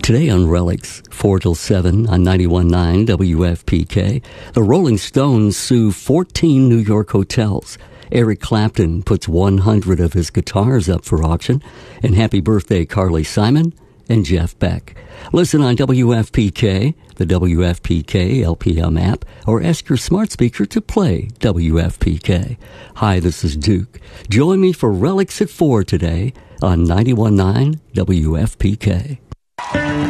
Today on Relics, 4 till 7 on 91.9 WFPK, the Rolling Stones sue 14 New York hotels. Eric Clapton puts 100 of his guitars up for auction. And happy birthday, Carly Simon and Jeff Beck. Listen on WFPK, the WFPK LPM app, or ask your smart speaker to play WFPK. Hi, this is Duke. Join me for Relics at 4 today on 91.9 WFPK.